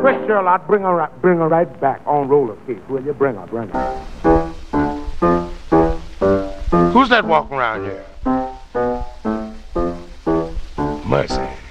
Twist her a lot, bring her right back on roller skates. Will you bring her? Who's that walking around here? Mercy.